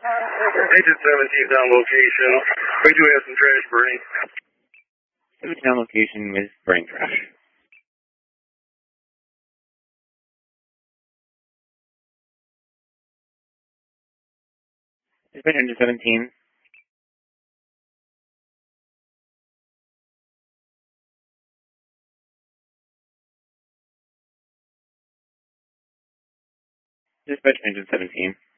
Agent 17's on location. We do have some trash burning. 17 on location with burning trash. Dispatch engine 17. Dispatch engine 17.